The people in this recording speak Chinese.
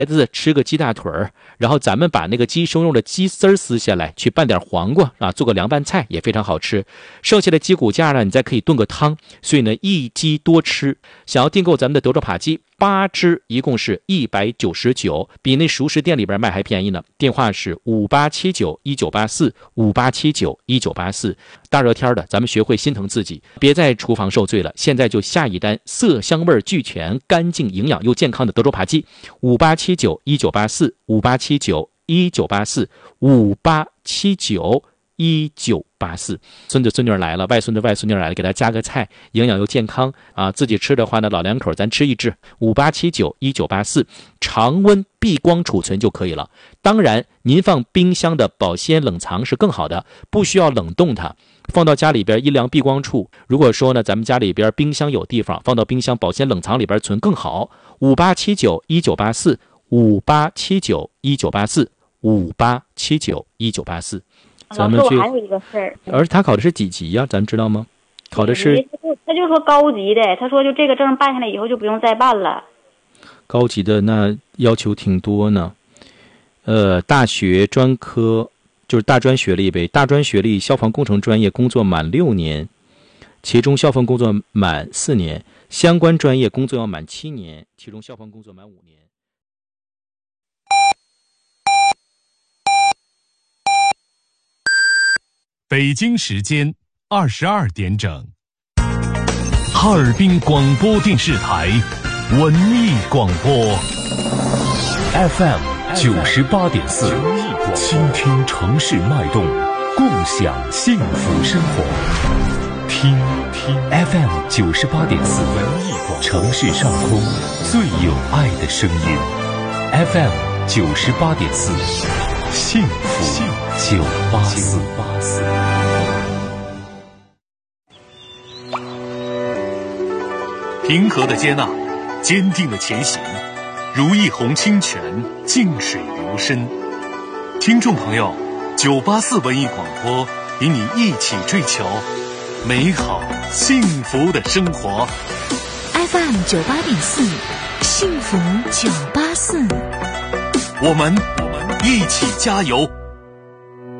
子吃个鸡大腿儿，然后咱们把那个鸡胸肉的鸡丝儿撕下来，去拌点黄瓜啊，做个凉拌菜也非常好吃。剩下的鸡骨架呢，你再可以炖个汤。所以呢，一鸡多吃。想要订购咱们的德州扒鸡8只，一共是199，比那熟食店里边卖还便宜呢。电话是58791984，58791984。大热天的，咱们学会心疼自己，别在厨房受罪了。现在就下一单，色香味俱全、干净营养又健康的德州扒鸡，58791984，58791984，58791984。孙子孙女来了，外孙子外孙女来了，给他加个菜，营养又健康啊！自己吃的话呢，老两口咱吃一只。58791984，常温避光储存就可以了。当然，您放冰箱的保鲜冷藏是更好的，不需要冷冻它，放到家里边阴凉避光处。如果说呢，咱们家里边冰箱有地方，放到冰箱保鲜冷藏里边存更好。58791984，58791984，58791984。咱们还有一个事儿， 而他考的是几级呀？咱知道吗？考的是他就说高级的，他说就这个证办下来以后就不用再办了。 高级的那要求挺多呢。大学专科就是大专学历呗，大专学历消防工程专业工作满6年，其中消防工作满4年，相关专业工作要满7年，其中消防工作满5年。 北京时间22点整，哈尔滨广播电视台文艺广播 FM 98.4，倾听城市脉动，共享幸福生活。听 FM 98.4，文艺广播，城市上空最有爱的声音。FM 98.4，幸福984。平和的接纳，坚定的前行，如一泓清泉，静水流深。听众朋友，984文艺广播与你一起追求美好幸福的生活。 FM 98.4，幸福984， 我们一起加油。